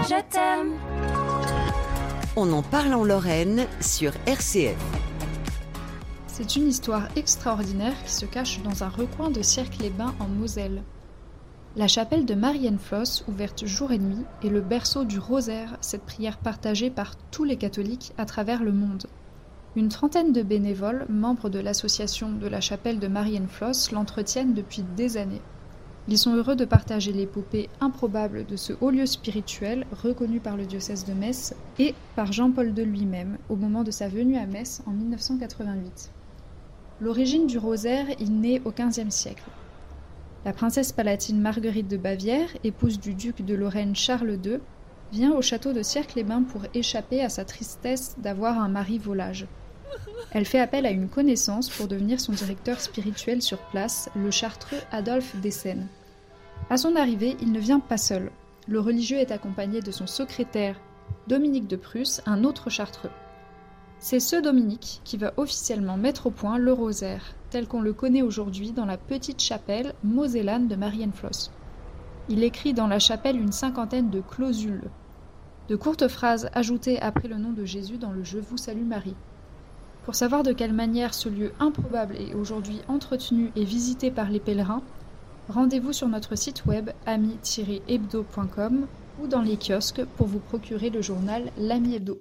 Je t'aime. On en parle en Lorraine sur RCF. C'est une histoire extraordinaire qui se cache dans un recoin de Sierck-les-Bains en Moselle. La chapelle de Marienfloss, ouverte jour et nuit, est le berceau du rosaire, cette prière partagée par tous les catholiques à travers le monde. Une trentaine de bénévoles, membres de l'association de la chapelle de Marienfloss, l'entretiennent depuis des années. Ils sont heureux de partager l'épopée improbable de ce haut lieu spirituel reconnu par le diocèse de Metz et par Jean-Paul II lui-même au moment de sa venue à Metz en 1988. L'origine du rosaire est née au XVe siècle. La princesse palatine Marguerite de Bavière, épouse du duc de Lorraine Charles II, vient au château de Sierck-les-Bains pour échapper à sa tristesse d'avoir un mari volage. Elle fait appel à une connaissance pour devenir son directeur spirituel sur place, le chartreux Adolphe Dessènes. À son arrivée, il ne vient pas seul. Le religieux est accompagné de son secrétaire, Dominique de Prusse, un autre chartreux. C'est ce Dominique qui va officiellement mettre au point le rosaire, tel qu'on le connaît aujourd'hui dans la petite chapelle mosellane de Marienfloss. Il écrit dans la chapelle une cinquantaine de clausules, de courtes phrases ajoutées après le nom de Jésus dans le « Je vous salue Marie ». Pour savoir de quelle manière ce lieu improbable est aujourd'hui entretenu et visité par les pèlerins, rendez-vous sur notre site web ami-hebdo.com ou dans les kiosques pour vous procurer le journal L'Ami Hebdo.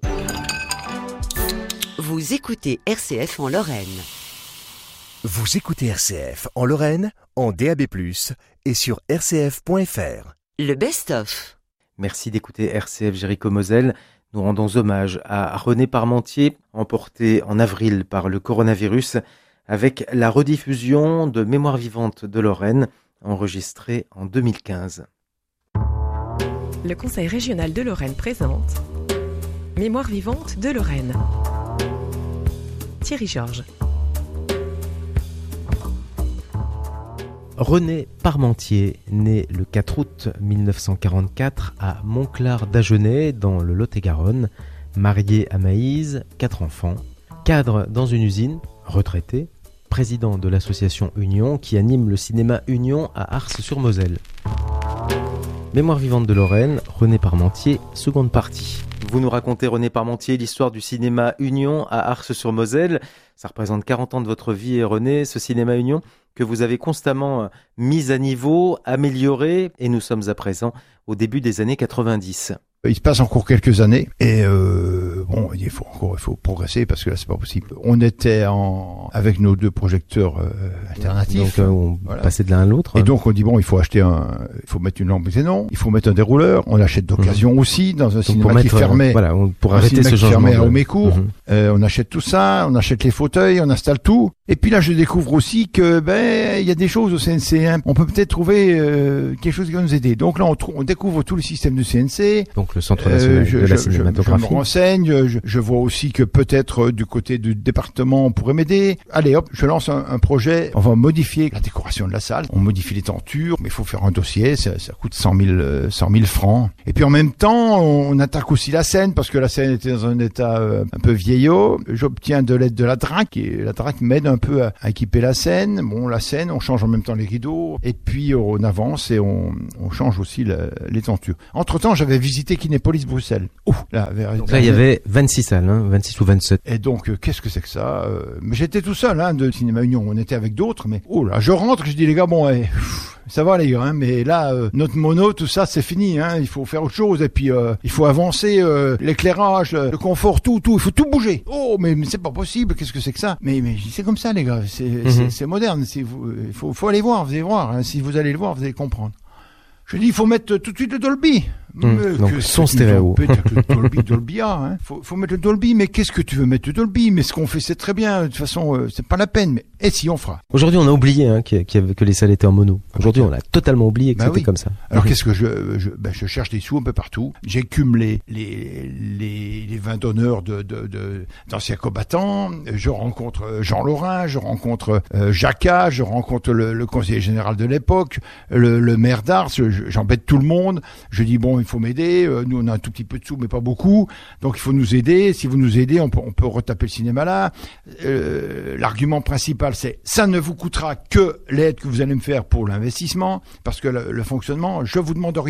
Vous écoutez RCF en Lorraine. Vous écoutez RCF en Lorraine, en DAB+, et sur rcf.fr. Le best-of. Merci d'écouter RCF Jéricho-Moselle. Nous rendons hommage à René Parmentier, emporté en avril par le coronavirus, avec la rediffusion de Mémoire vivante de Lorraine, enregistrée en 2015. Le Conseil régional de Lorraine présente Mémoire vivante de Lorraine. Thierry Georges. René Parmentier, né le 4 août 1944 à Montclar-d'Agenais dans le Lot-et-Garonne, marié à Maïse, 4 enfants, cadre dans une usine, retraité, président de l'association Union qui anime le cinéma Union à Ars-sur-Moselle. Mémoire vivante de Lorraine, René Parmentier, seconde partie. Vous nous racontez, René Parmentier, l'histoire du cinéma Union à Ars-sur-Moselle. Ça représente 40 ans de votre vie, René, ce cinéma Union que vous avez constamment mis à niveau, amélioré, et nous sommes à présent au début des années 90. Il se passe encore quelques années et il faut progresser parce que là c'est pas possible. On était avec nos 2 projecteurs alternatifs. Donc on passait de l'un à l'autre. Et donc on dit il faut mettre une lampe xénon, il faut mettre un dérouleur. On achète d'occasion aussi dans un cinéma qui fermait. Voilà, pour arrêter ce changement. Fermé à Aumécourt. On achète tout ça, on achète les fauteuils, on installe tout. Et puis là je découvre aussi que il y a des choses au CNC. Hein. On peut peut-être trouver quelque chose qui va nous aider. Donc là on découvre tout le système du CNC. Donc le Centre national de la cinématographie. Je me renseigne, je vois aussi que peut-être du côté du département on pourrait m'aider. Allez hop, je lance un projet. On va modifier la décoration de la salle, on modifie les tentures, mais il faut faire un dossier, ça coûte 100 000 francs. Et puis en même temps, on attaque aussi la scène parce que la scène était dans un état un peu vieillot. J'obtiens de l'aide de la DRAC et la DRAC m'aide un peu à équiper la scène. La scène, on change en même temps les rideaux et puis on avance et on change aussi les tentures. Entre-temps, j'avais visité Kinépolis Bruxelles. Là, il y avait 26 salles, 26 ou 27. Et donc, qu'est-ce que c'est que ça mais j'étais tout seul, de Cinéma Union. On était avec d'autres, mais je rentre, je dis les gars, ça va les gars, mais là, notre mono, tout ça, c'est fini. Il faut faire autre chose. Et puis, il faut avancer, l'éclairage, le confort, tout. Il faut tout bouger. Mais c'est pas possible. Qu'est-ce que c'est que ça Mais c'est comme ça, les gars. C'est moderne. Il faut aller voir. Vous allez voir. Si vous allez le voir, vous allez comprendre. Je dis, il faut mettre tout de suite le Dolby. Donc son stéréo. Dolby A, faut mettre le Dolby, mais qu'est-ce que tu veux mettre le Dolby? Mais ce qu'on fait, c'est très bien. De toute façon, c'est pas la peine. Mais si on fera. Aujourd'hui, on a oublié que les salles étaient en mono. Aujourd'hui, on a totalement oublié que c'était comme ça. Alors qu'est-ce que je cherche des sous un peu partout. J'écume les 20 donneurs d'anciens combattants. Je rencontre Jean Laurin, je rencontre Jacquat, je rencontre le conseiller général de l'époque, le maire d'Ars. J'embête tout le monde. Je dis il faut m'aider. Nous, on a un tout petit peu de sous, mais pas beaucoup. Donc, il faut nous aider. Si vous nous aidez, on peut retaper le cinéma là. L'argument principal, c'est ça ne vous coûtera que l'aide que vous allez me faire pour l'investissement, parce que le fonctionnement, je vous demande rien.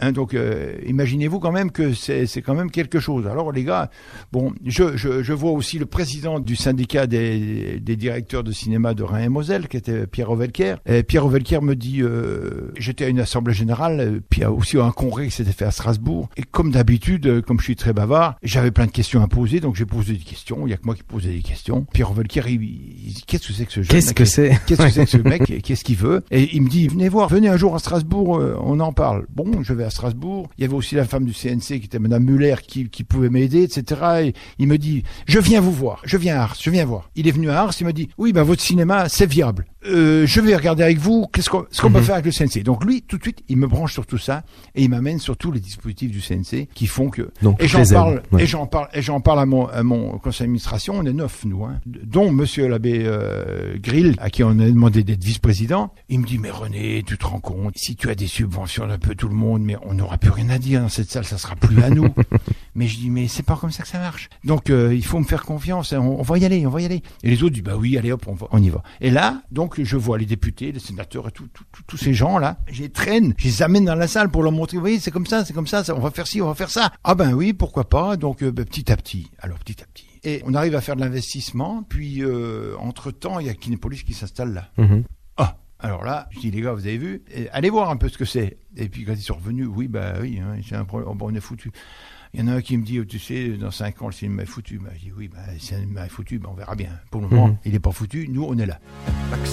Donc imaginez-vous quand même que c'est quand même quelque chose. Alors les gars, bon, je vois aussi le président du syndicat des directeurs de cinéma de Rhin et Moselle, qui était Pierre Ovelker. Et Pierre Ovelker me dit, j'étais à une assemblée générale, puis il y a aussi un congrès qui s'était fait à Strasbourg. Et comme d'habitude, comme je suis très bavard, j'avais plein de questions à poser, donc j'ai posé des questions. Il y a que moi qui posais des questions. Pierre Ovelker, il dit, qu'est-ce que c'est que ce jeune? Qu'est-ce que c'est que ce mec? Qu'est-ce qu'il veut? Et il me dit, venez un jour à Strasbourg, on en parle. Bon, je vais à Strasbourg. Il y avait aussi la femme du CNC qui était Madame Muller qui pouvait m'aider, etc. Et il me dit, je viens vous voir. Je viens à Ars, je viens voir. Il est venu à Ars, il me dit, oui, votre cinéma, c'est viable. Je vais regarder avec vous ce qu'on peut faire avec le CNC. Donc lui, tout de suite, il me branche sur tout ça et il m'amène sur tous les dispositifs du CNC qui font que. Donc, et j'en parle à mon conseil d'administration. On est 9 nous, dont Monsieur l'abbé Grill, à qui on a demandé d'être vice-président. Il me dit, mais René, tu te rends compte, si tu as des subventions d'un peu tout le monde, mais on n'aura plus rien à dire dans cette salle, ça sera plus à nous. Mais je dis, mais c'est pas comme ça que ça marche. Donc il faut me faire confiance. On va y aller. Et les autres disent, bah oui, allez hop, on y va. Et là, donc je vois les députés, les sénateurs et tous ces gens-là, je les traîne, je les amène dans la salle pour leur montrer, vous voyez, c'est comme ça, on va faire ci, on va faire ça. Ah ben oui, pourquoi pas. Donc petit à petit. Et on arrive à faire de l'investissement, puis entre-temps, il y a Kinépolis qui s'installe là. Alors là, je dis, les gars, vous avez vu, allez voir un peu ce que c'est. Et puis quand ils sont revenus, oui, c'est un problème, on est foutu. Il y en a un qui me dit, tu sais, dans 5 ans, le cinéma est foutu. Je dis, oui, le cinéma est foutu, on verra bien. Pour le moment, il n'est pas foutu, nous, on est là.